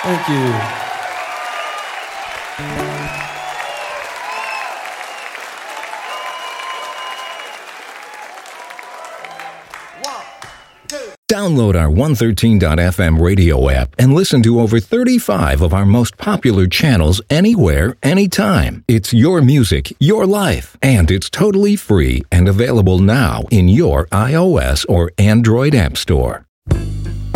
Thank you. Download our 113.fm radio app and listen to over 35 of our most popular channels anywhere, anytime. It's your music, your life, and it's totally free and available now in your iOS or Android app store.